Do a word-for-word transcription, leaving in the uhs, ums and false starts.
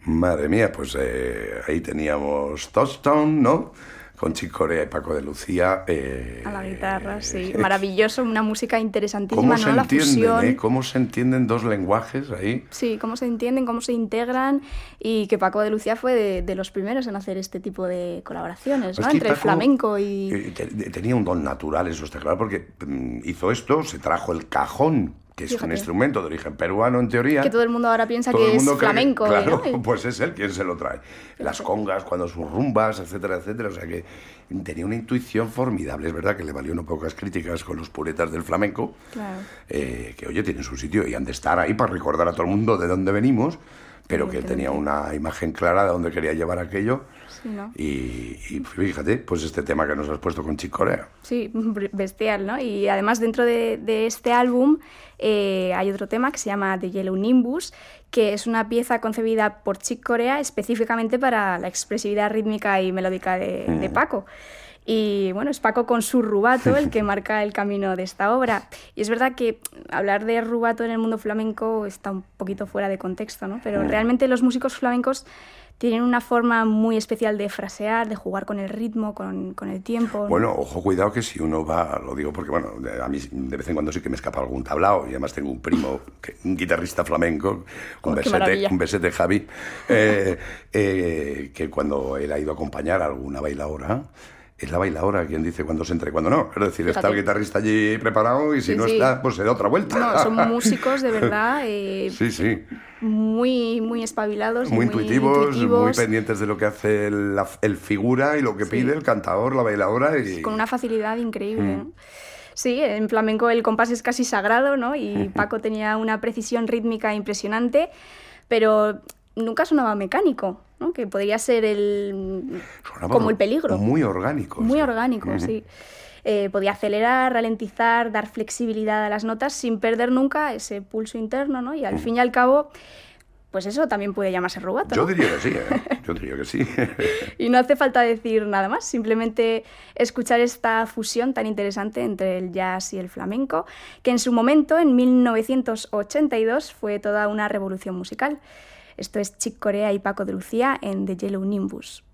Madre mía, pues eh, ahí teníamos Touchdown, ¿no? Con Chick Corea y Paco de Lucía. Eh, a la guitarra, sí. Maravilloso, una música interesantísima, ¿Cómo ¿no? se La entienden, fusión. eh? ¿Cómo se entienden dos lenguajes ahí? Sí, cómo se entienden, cómo se integran, y que Paco de Lucía fue de, de los primeros en hacer este tipo de colaboraciones, ¿no? Es que Entre el Paco, flamenco y... eh, te- tenía un don natural, eso está claro, porque mm, hizo esto, se trajo el cajón, que es Fíjate. un instrumento de origen peruano en teoría. Que todo el mundo ahora piensa Todo que el mundo es cree que- flamenco. claro, ¿no? pues es él quien se lo trae. Las congas, cuando sus rumbas, etcétera, etcétera. O sea que tenía una intuición formidable. Es verdad que le valió no pocas críticas con los puretas del flamenco. Claro. eh, que, oye, tienen su sitio y han de estar ahí para recordar a todo el mundo de dónde venimos, pero que él tenía una imagen clara de dónde quería llevar aquello. Sí, ¿no? Y, y fíjate, pues este tema que nos has puesto con Chick Corea. Sí, bestial, ¿no? Y además dentro de, de este álbum eh, hay otro tema que se llama The Yellow Nimbus, que es una pieza concebida por Chick Corea específicamente para la expresividad rítmica y melódica de, mm. de Paco. Y bueno, es Paco con su rubato el que marca el camino de esta obra. Y es verdad que hablar de rubato en el mundo flamenco está un poquito fuera de contexto, ¿no? Pero realmente los músicos flamencos tienen una forma muy especial de frasear, de jugar con el ritmo, con, con el tiempo, ¿no? Bueno, ojo, cuidado que si uno va, lo digo porque, bueno, a mí de vez en cuando sí que me escapa algún tablao, y además tengo un primo, que, un guitarrista flamenco, un, oh, besete, un besete Javi, eh, eh, que cuando él ha ido a acompañar a alguna bailaora, es la bailaora quien dice cuándo se entra y cuándo no. Es decir, Fíjate. Está el guitarrista allí preparado y si sí, no sí. está, pues se da otra vuelta. No, son músicos de verdad. Eh, sí, sí. Muy, muy espabilados. Muy, muy intuitivos, intuitivos, muy pendientes de lo que hace el, el figura y lo que sí. pide el cantador, la bailadora. Y... Con una facilidad increíble, mm. ¿no? Sí, en flamenco el compás es casi sagrado, ¿no? Y Paco tenía una precisión rítmica impresionante, pero nunca sonaba mecánico, ¿no? Que podría ser el Sonaba como el peligro. Muy orgánico. Muy sí. orgánico, uh-huh. sí. Eh, podía acelerar, ralentizar, dar flexibilidad a las notas sin perder nunca ese pulso interno, ¿no? Y al uh-huh. fin y al cabo, pues eso también puede llamarse rubato, ¿no? Yo diría que sí, ¿eh? Yo diría que sí. Y no hace falta decir nada más, simplemente escuchar esta fusión tan interesante entre el jazz y el flamenco, que en su momento, en mil novecientos ochenta y dos, fue toda una revolución musical. Esto es Chick Corea y Paco de Lucía en The Yellow Nimbus.